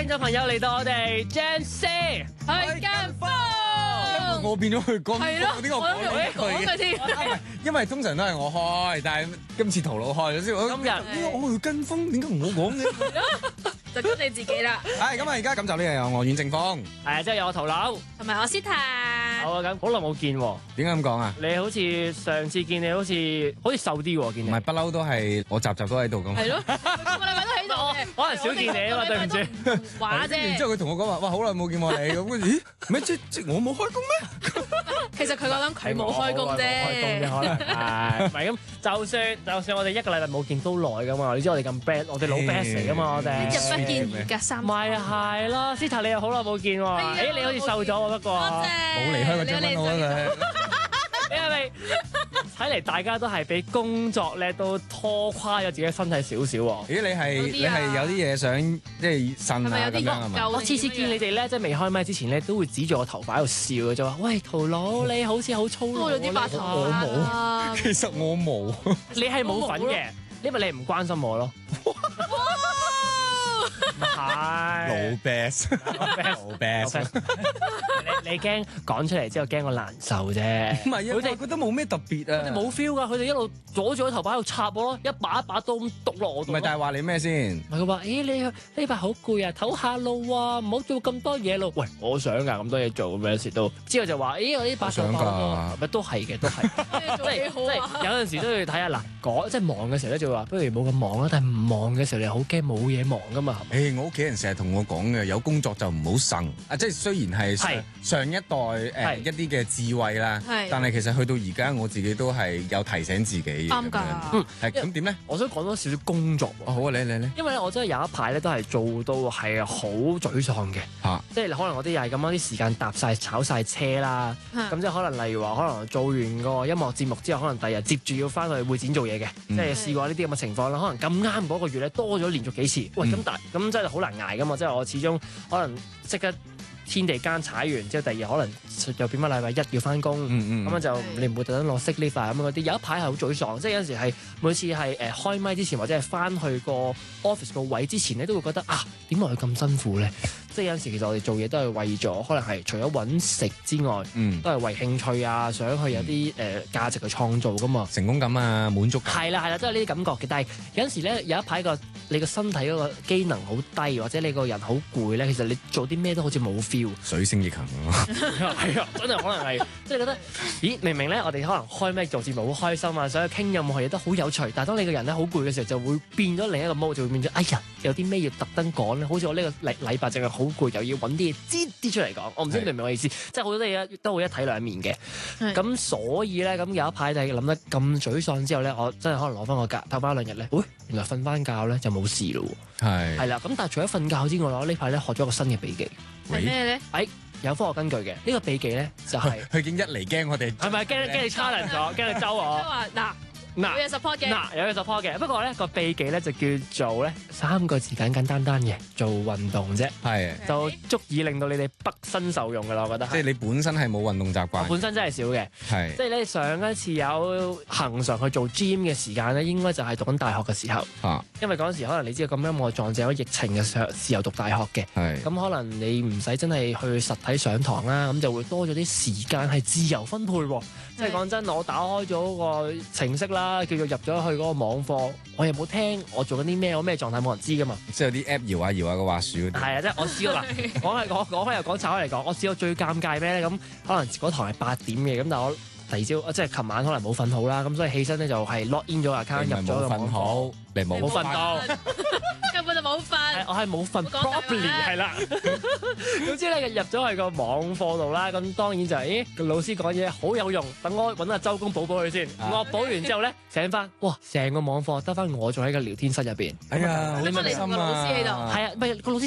眾朋友嚟到我哋 Jam 4去跟風， 我變咗去跟風， 係咯， 呢個我諗住講佢添。 因為通常都係我開，但係今次陶佬開咗先。 今日我去跟風，點解唔好講嘅？ 就講你自己啦。 係咁啊！而家咁就呢日有我阮正峰， 係即係有我頭佬。 同埋我斯坦。 好啊，咁好耐冇見喎。 點解咁講啊？ 你好似上次見你好似瘦啲喎，見你。 唔係不嬲都係我集集都喺度咁。 係咯，個禮拜都喺度嘅。 可能少見你啊嘛，對唔住。 話啫。 然之後佢同我講話，哇，好耐冇見過你咁，跟住咦，咩即我冇開工咩？ 其實佢覺得佢冇開工啫。 開工啫，可能係。唔係咁，就算我哋一個禮拜冇見都耐噶嘛。你知我哋咁 bad，我哋老 best 嚟噶嘛，我哋。 一日不見而隔三。 咪係咯，斯塔你又好耐冇見喎。誒，你好似瘦咗喎，不過。 冇離開過張蚊我啊！ 你係咪睇嚟大家都係俾工作咧都拖垮咗自己身體少少喎？ 咦，你係有啲嘢想即係呻啊咁樣係嘛？ 我次次見你哋咧，即係未開麥之前咧，都會指住我頭髮喺度笑嘅，就話：喂，陶佬你好似好粗魯。 多咗啲白頭髮。 我冇，其實我冇。 你係冇份嘅，因為你唔關心我咯。係老 best，老 best。 你驚講出嚟之後驚我難受啫。 唔係啊，佢哋覺得冇咩特別啊。 佢哋冇 feel 㗎，佢哋一路阻住個頭髮喺度插我咯，一把刀咁篤落我度。 唔係，但係話你咩先？ 唔係佢話：咦，你呢排好攰啊，唞下路啊，唔好做咁多嘢咯。喂，我想㗎，咁多嘢做咁樣時都。之後就話：咦，我呢把想㗎， 咪都係嘅，都係。 做幾好啊！ 有陣時都要睇下嗱，即係忙嘅時候咧就話，不如冇咁忙啦。但係唔忙嘅時候你好驚冇嘢忙㗎嘛，係咪？ 我屋企人成日同我講嘅，有工作就唔好呻啊！即係雖然係上一代一啲嘅智慧啦，但係其實去到而家我自己都係有提醒自己。 啱㗎。 係咁點咧？ 我想講多少少工作喎。 好啊，你。 因為咧，我真係有一排咧都係做到係好沮喪嘅。即係可能我啲又係咁樣啲時間搭晒炒晒車啦。咁即係可能例如話，可能做完個音樂節目之後，可能第日接住要翻去會展做嘢嘅。即係試過呢啲咁嘅情況啦。可能咁啱嗰個月咧多咗連續幾次。喂，咁真係好難捱㗎嘛！即係我始終可能即刻天地間踩完之後，第二日可能又變翻禮拜一要翻工，咁樣就你唔會特登攞息呢塊咁嗰啲。有一排係好沮喪，即係有陣時係每次係開麥之前或者係翻去個 office 個位之前咧，都會覺得啊，點解佢咁辛苦咧？即係有陣時其實我哋做嘢都係為咗，可能係除咗揾食之外，都係為興趣啊，想去有啲價值去創造噶嘛， 成功感啊，滿足感。 係啦，都係呢啲感覺嘅。但係有陣時咧，有一排你個身體嗰個機能好低，或者你個人好攰咧，其實你做啲咩都好似冇 feel。 水星逆行咯， 係啊，真係可能係，即係覺得，咦，明明咧我哋可能開咩做節目好開心啊，想去傾任何嘢都好有趣，但係當你個人咧好攰嘅時候，就會變咗另一個 mode，就會變咗，哎呀，有啲咩要特登講咧，好似我呢個禮拜淨係好攰，又要揾啲嘢擠啲出嚟講，我唔知你明唔明我意思？即係好多嘢都會一體兩面嘅，咁所以咧，咁有一排就係諗得咁沮喪之後咧，我真係可能攞翻個假唞翻2日咧，喂，原來瞓翻覺咧就冇事咯喎，係啦，咁但係除咗瞓覺之外，我呢排咧學咗個新嘅秘技。 係咩咧？ 有科學根據嘅呢個秘技咧，就係佢已經一嚟驚我哋， 係咪驚你 challenge 咗，驚你周我？有嘢 support 嘅，有嘢 support 嘅。不過咧個秘技咧就叫做咧3個字簡簡單單嘅，做運動啫，就足以令到你哋畢生受用噶啦，我覺得。 即係你本身係冇運動習慣， 我本身真係少嘅，即係咧上一次有恆常去做 gym 嘅時間咧，應該就係讀緊大學嘅時候。因為嗰陣時可能你知道咁啱我撞正咗疫情嘅時候讀大學嘅，咁可能你唔使真係去實體上堂啦，咁就會多咗啲時間係自由分配喎。即係講真，我打開咗個程式啦，叫做入咗去嗰個網課，我又冇聽我做緊啲咩，我咩狀態冇人知噶嘛。 即係有啲 app 搖下搖下個滑鼠嗰啲。係啊，即係我試過嗱，講開又講拆開嚟講，我試過最尷尬咩咧？咁可能嗰堂係8點嘅，咁但係我第二朝即係琴晚可能冇瞓好啦，咁所以起身咧就係 log in 咗 account 入咗個網課， 你冇瞓到。 根本就冇瞓， 我係冇瞓 properly 係啦。總之咧入咗去個網課度啦，咁當然就係，個老師講嘢好有用，等我揾阿周公補佢先。我補完之後咧醒翻，哇！成個網課得翻我仲喺個聊天室入邊。 哎呀， 你問你同個老師喺度？ 係啊，唔係個老師